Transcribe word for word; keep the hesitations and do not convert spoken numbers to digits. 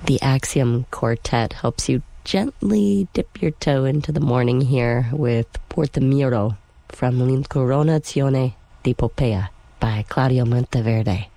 The Axiom Quartet helps you gently dip your toe into the morning here with Portamiro from L'Incoronazione di Poppea by Claudio Monteverde.